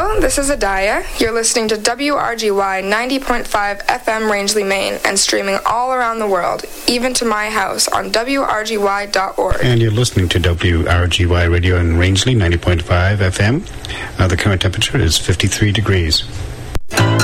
Hello, this is Adaya. You're listening to WRGY 90.5 FM Rangeley, Maine, and streaming all around the world, even to my house on WRGY.org. And you're listening to WRGY Radio in Rangeley, 90.5 FM. The current temperature is 53 degrees.